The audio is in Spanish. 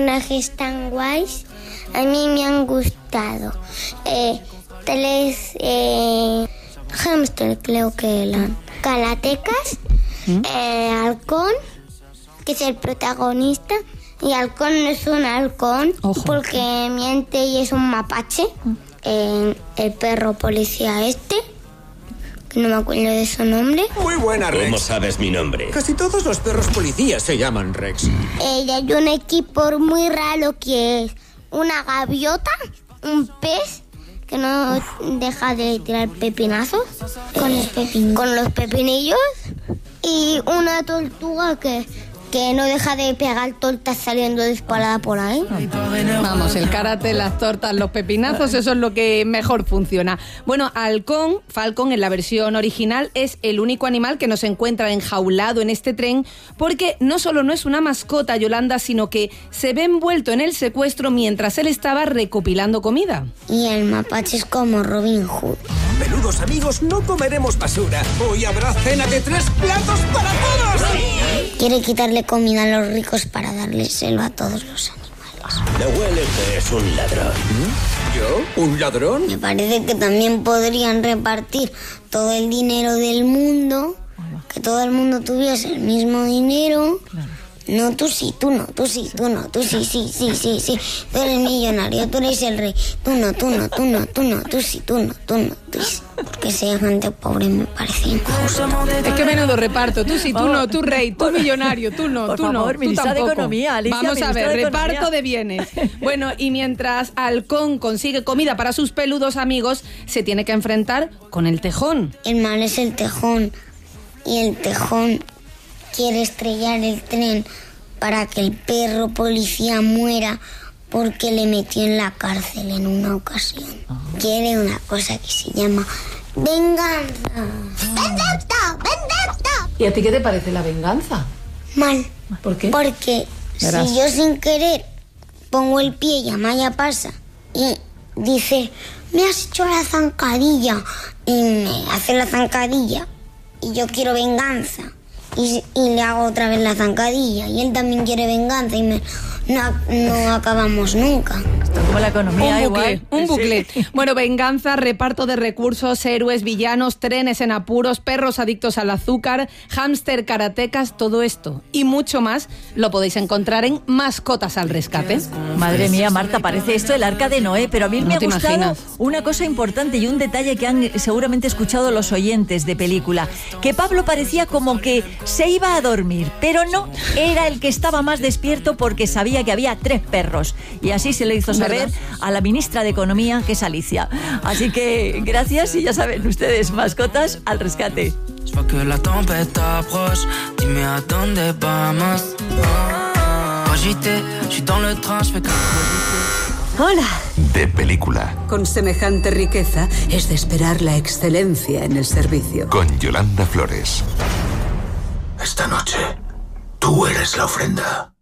personajes tan guays. A mí me han gustado 3 hámster, creo que eran. Karatecas, Halcón, que es el protagonista. Y Halcón no es un halcón, porque miente y es un mapache. El perro policía que no me acuerdo de su nombre. Muy buena, Rex. ¿Cómo sabes mi nombre? Casi todos los perros policías se llaman Rex. Y hay un equipo muy raro que es una gaviota, un pez que no deja de tirar pepinazos con los pepinillos, y una tortuga que no deja de pegar tortas saliendo disparada por ahí. Vamos, el karate, las tortas, los pepinazos, eso es lo que mejor funciona. Bueno, Falcon, en la versión original, es el único animal que no se encuentra enjaulado en este tren, porque no solo no es una mascota, Yolanda, sino que se ve envuelto en el secuestro mientras él estaba recopilando comida. Y el mapache es como Robin Hood. Menudos amigos, no comeremos basura. Hoy habrá cena de 3 platos para todos. Quiere quitarle comida a los ricos para dárselo a todos los animales. Me huele que es un ladrón. ¿Yo? ¿Un ladrón? Me parece que también podrían repartir todo el dinero del mundo, que todo el mundo tuviese el mismo dinero. Claro. No, tú sí, tú no, tú sí, tú no, tú sí, sí. Tú eres millonario, tú eres el rey. Tú no, tú sí, tú no, tú sí. Porque sea gente pobre me parece injusto. Es que menudo reparto. Tú sí, tú no, tú rey, tú millonario, tú no, tú no, tú tampoco. De Economía, Alicia, vamos a ver, de reparto de bienes. Bueno, y mientras Halcón consigue comida para sus peludos amigos, se tiene que enfrentar con el tejón. El mal es el tejón, y el tejón quiere estrellar el tren para que el perro policía muera porque le metió en la cárcel en una ocasión. Quiere una cosa que se llama venganza. ¡Venganza! ¿Y a ti qué te parece la venganza? Mal. ¿Por qué? Porque Verás. si yo sin querer pongo el pie y Amaya pasa y dice, me has hecho la zancadilla, y me hace la zancadilla y yo quiero venganza, y le hago otra vez la zancadilla y él también quiere venganza y no acabamos nunca. Esto como la economía, un bucle. Sí. Bueno, venganza, reparto de recursos, héroes, villanos, trenes en apuros, perros adictos al azúcar, hámster, karatecas, todo esto y mucho más lo podéis encontrar en Mascotas al Rescate. Madre mía, Marta, parece esto el Arca de Noé, pero a mí me ha gustado imaginas. Una cosa importante y un detalle que han seguramente escuchado los oyentes de película, que Pablo parecía como que se iba a dormir, pero no, era el que estaba más despierto porque sabía que había 3 perros, y así se lo hizo saber a la ministra de Economía, que es Alicia. Así que gracias, y ya saben ustedes, Mascotas al Rescate. Hola. De película. Con semejante riqueza es de esperar la excelencia en el servicio. Con Yolanda Flores. Esta noche, tú eres la ofrenda.